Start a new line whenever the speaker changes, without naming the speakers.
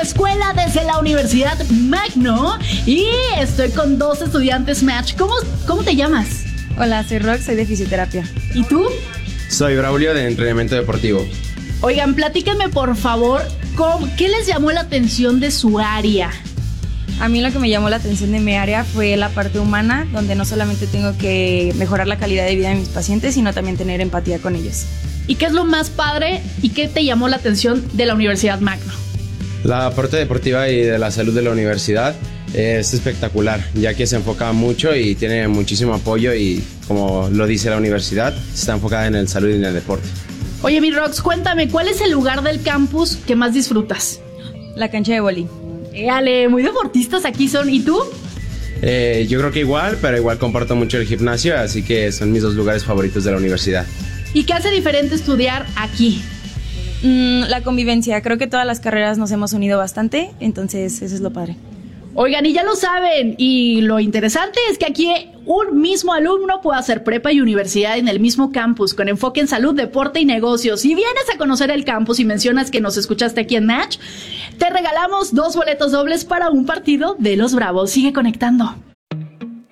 escuela desde la Universidad Magno y estoy con dos estudiantes Match. ¿Cómo te llamas?
Hola, soy Rox, soy de fisioterapia.
¿Y tú?
Soy Braulio, de entrenamiento deportivo.
Oigan, platíquenme por favor, ¿qué les llamó la atención de su área?
A mí lo que me llamó la atención de mi área fue la parte humana, donde no solamente tengo que mejorar la calidad de vida de mis pacientes, sino también tener empatía con ellos.
¿Y qué es lo más padre y qué te llamó la atención de la Universidad Magno?
La parte deportiva y de la salud de la universidad es espectacular, ya que se enfoca mucho y tiene muchísimo apoyo y, como lo dice la universidad, está enfocada en el salud y en el deporte.
Oye, mi Rox, cuéntame, ¿cuál es el lugar del campus que más disfrutas?
La cancha de boli.
Ale, muy deportistas aquí son. ¿Y tú?
Yo creo que igual, pero igual comparto mucho el gimnasio, así que son mis dos lugares favoritos de la universidad.
¿Y qué hace diferente estudiar aquí?
La convivencia. Creo que todas las carreras nos hemos unido bastante, entonces eso es lo padre.
Oigan, y ya lo saben, y lo interesante es que aquí un mismo alumno puede hacer prepa y universidad en el mismo campus, con enfoque en salud, deporte y negocios. Si vienes a conocer el campus y mencionas que nos escuchaste aquí en Match, te regalamos 2 boletos dobles para un partido de los Bravos. Sigue conectando.